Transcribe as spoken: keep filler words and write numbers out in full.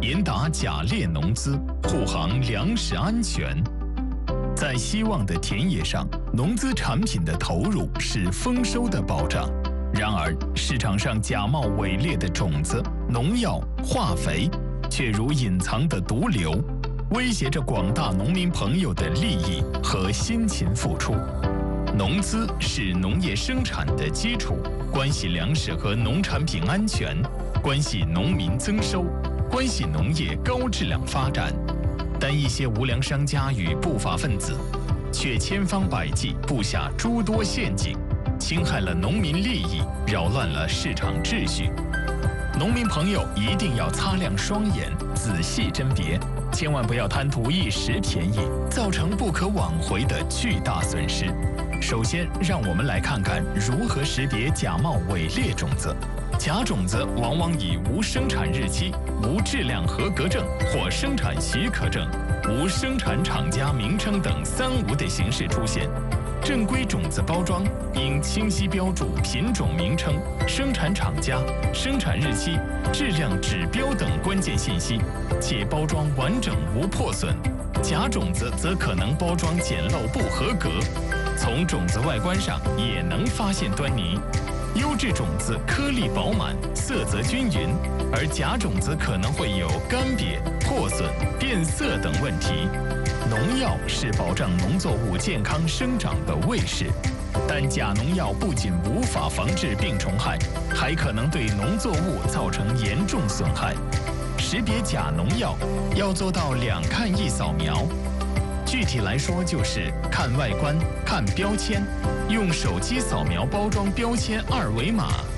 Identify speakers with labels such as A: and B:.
A: 严打假劣农资，护航粮食安全。在希望的田野上，农资产品的投入是丰收的保障。然而，市场上假冒伪劣的种子、农药、化肥，却如隐藏的毒瘤，威胁着广大农民朋友的利益和辛勤付出。农资是农业生产的基础，关系粮食和农产品安全，关系农民增收，关系农业高质量发展。但一些无良商家与不法分子，却千方百计布下诸多陷阱，侵害了农民利益，扰乱了市场秩序。农民朋友一定要擦亮双眼，仔细甄别，千万不要贪图一时便宜，造成不可挽回的巨大损失。首先，让我们来看看如何识别假冒伪劣种子。假种子往往以无生产日期、无质量合格证或生产许可证、无生产厂家名称等三无的形式出现。正规种子包装应清晰标注品种名称、生产厂家、生产日期、质量指标等关键信息，且包装完整无破损。假种子则可能包装简陋不合格，从种子外观上也能发现端倪。优质种子颗粒饱满，色泽均匀，而假种子可能会有干瘪、破损、变色等问题。农药是保障农作物健康生长的卫士，但假农药不仅无法防治病虫害，还可能对农作物造成严重损害。识别假农药要做到两看一扫描，具体来说就是看外观、看标签，用手机扫描包装标签二维码，